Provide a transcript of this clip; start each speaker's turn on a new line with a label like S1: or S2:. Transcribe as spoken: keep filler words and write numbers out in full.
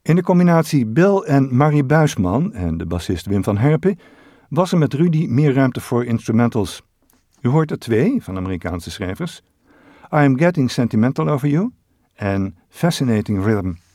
S1: In de combinatie Bill en Marie Buisman en de bassist Wim van Herpen was er met Rudy meer ruimte voor instrumentals. U hoort er twee van Amerikaanse schrijvers: I Am Getting Sentimental Over You en Fascinating Rhythm.